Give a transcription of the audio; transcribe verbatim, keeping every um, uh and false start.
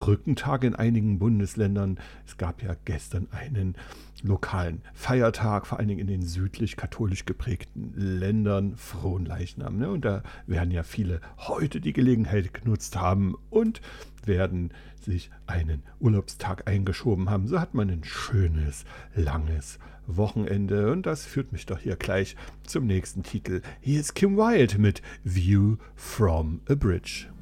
Brückentag in einigen Bundesländern. Es gab ja gestern einen lokalen Feiertag, vor allen Dingen in den südlich katholisch geprägten Ländern, Fronleichnam. Ne? Und da werden ja viele heute die Gelegenheit genutzt haben und werden sich einen Urlaubstag eingeschoben haben. So hat man ein schönes, langes Wochenende. Und das führt mich doch hier gleich zum nächsten Titel. Hier ist Kim Wilde mit View from a Bridge.